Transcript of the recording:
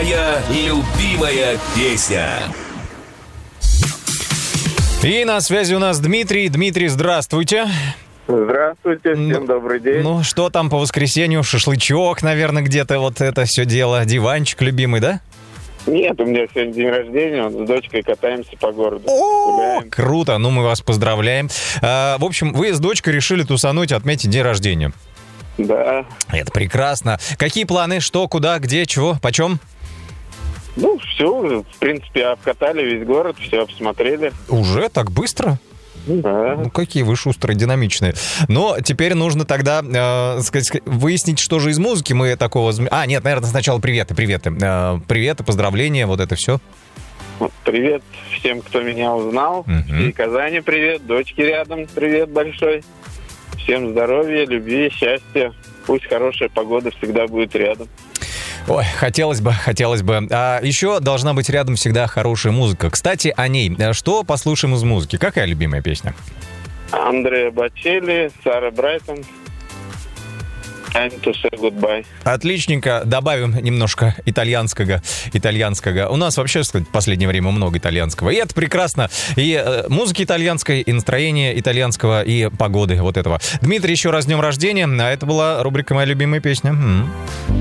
Моя любимая песня. И на связи у нас Дмитрий. Дмитрий, здравствуйте. Здравствуйте, всем добрый день. Ну, что там по воскресенью? Шашлычок, наверное, где-то вот это все дело. Диванчик любимый, да? Нет, у меня сегодня день рождения, с дочкой катаемся по городу. Гуляем. Круто, ну мы вас поздравляем. В общем, вы с дочкой решили тусануть, отметить день рождения. Да. Это прекрасно. Какие планы? Что, куда, где, чего, почем? Ну, все, в принципе, обкатали весь город, все посмотрели. Уже так быстро? Да. Ну, какие вы шустрые, динамичные. Но теперь нужно тогда выяснить, что же из музыки мы такого... нет, наверное, сначала приветы. Приветы, поздравления, вот это все. Привет всем, кто меня узнал. Всей Казани привет, дочке рядом привет большой. Всем здоровья, любви, счастья. Пусть хорошая погода всегда будет рядом. Ой, хотелось бы. А еще должна быть рядом всегда хорошая музыка. Кстати, о ней. Что послушаем из музыки? Какая любимая песня? Андреа Бочелли, Сара Брайтон. Time to say goodbye. Отличненько. Добавим немножко итальянского. У нас вообще, в последнее время много итальянского. И это прекрасно. И музыки итальянской, и настроение итальянского, и погоды вот этого. Дмитрий, еще раз с днем рождения. А это была рубрика «Моя любимая песня».